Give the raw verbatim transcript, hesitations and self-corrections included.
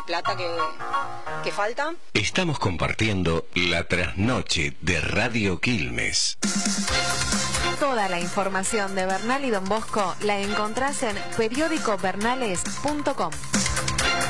plata que, que falta. Estamos compartiendo la trasnoche de Radio Quilmes. Toda la información de Bernal y Don Bosco la encontrás en periódico bernales punto com.